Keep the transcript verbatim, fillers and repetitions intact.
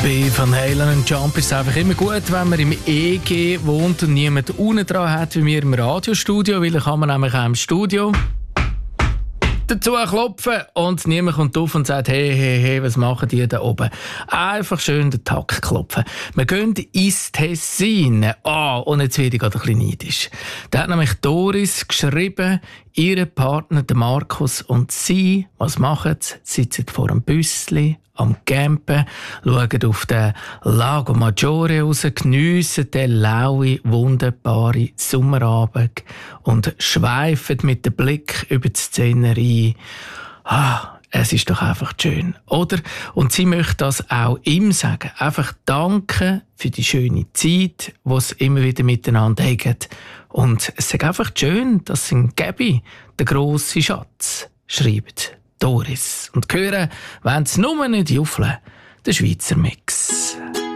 Bei Van Halen und Jump ist es einfach immer gut, wenn man im E G wohnt und niemand unten dran hat, wie wir im Radiostudio, weil dann kann man nämlich auch im Studio dazu klopfen und niemand kommt auf und sagt, hey, hey, hey, was machen die da oben? Einfach schön den Takt klopfen. Wir gehen ins Tessin. Ah, und jetzt werde ich gerade ein bisschen neidisch. Da hat nämlich Doris geschrieben, ihr Partner, der Markus und sie, was machen sie? Sitzen vor einem Büssli am Campen, schauen auf den Lago Maggiore raus, geniessen den lauen, wunderbaren Sommerabend und schweifen mit dem Blick über die Szenerie. Ah, es ist doch einfach schön, oder? Und sie möchte das auch ihm sagen. Einfach danken für die schöne Zeit, die sie immer wieder miteinander haben. Und es ist einfach schön, dass sie Gabi, der grosse Schatz, schreibt. Doris. Und hören, wenn es nur nicht juffeln, der Schweizer Mix.